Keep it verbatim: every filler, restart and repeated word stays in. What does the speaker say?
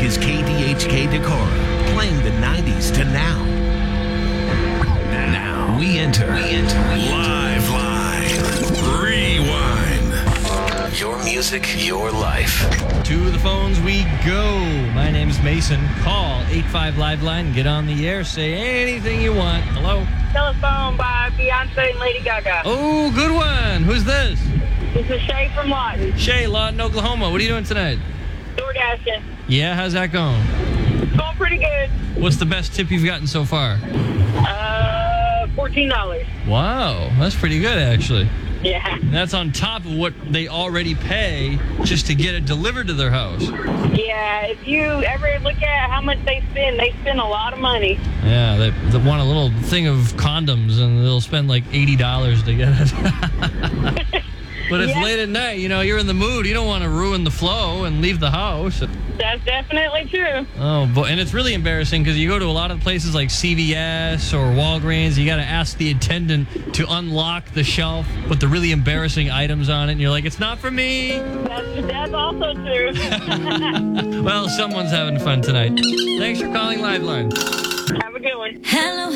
is K D H K Decorah, playing the nineties to now. Now we enter, we enter Live Line Rewind. Your music, your life. To the phones we go. My name's Mason. Call eight five Live Line. Get on the air. Say anything you want. Hello. Telephone by Beyonce and Lady Gaga. Oh, good one. Who's this? This is Shay from Lawton. Shay, Lawton, Oklahoma. What are you doing tonight? Door dashing. Yeah, how's that going? Going pretty good. What's the best tip you've gotten so far? Uh, fourteen dollars. Wow, that's pretty good, actually. Yeah. And that's on top of what they already pay just to get it delivered to their house. Yeah, if you ever look at how much they spend, they spend a lot of money. Yeah, they, they want a little thing of condoms, and they'll spend like eighty dollars to get it. But it's Yeah. late at night, you know, you're in the mood. You don't want to ruin the flow and leave the house. That's definitely true. Oh, but and it's really embarrassing because you go to a lot of places like C V S or Walgreens. You got to ask the attendant to unlock the shelf, put the really embarrassing items on it, and you're like, it's not for me. That's, that's also true. Well, someone's having fun tonight. Thanks for calling Liveline. Have a good one. Hello.